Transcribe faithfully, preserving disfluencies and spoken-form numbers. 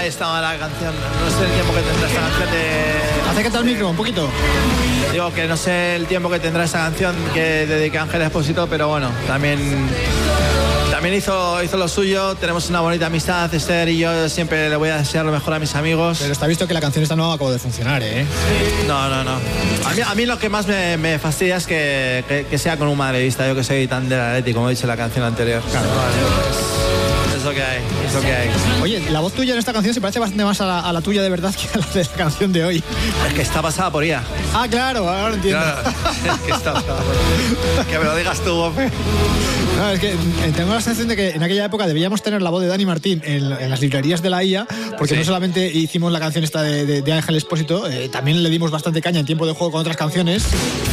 ahí estaba la canción. No sé el tiempo que tendrá esta canción de... Acércate al micro un poquito. Digo que no sé el tiempo que tendrá esa canción que dedica Ángel Expósito, pero bueno, también... También hizo, hizo lo suyo, tenemos una bonita amistad, Esther y yo siempre le voy a desear lo mejor a mis amigos. Pero está visto que la canción esta no acabó de funcionar, ¿eh? No, no, no. A mí, a mí lo que más me, me fastidia es que, que, que sea con un madridista, yo que soy tan del Atleti, como he dicho en la canción anterior. Claro, vale. Es lo que hay, es lo que hay. Oye, la voz tuya en esta canción se parece bastante más a la, a la tuya de verdad que a la de la canción de hoy. Es que está pasada por I A. Ah, claro, ahora entiendo. Claro, es que está pasada por I A. Que me lo digas tú, Bofe. No, es que tengo la sensación de que en aquella época debíamos tener la voz de Dani Martín en, en las librerías de la I A, porque sí. No solamente hicimos la canción esta de, de, de Ángel Expósito, eh, también le dimos bastante caña en tiempo de juego con otras canciones.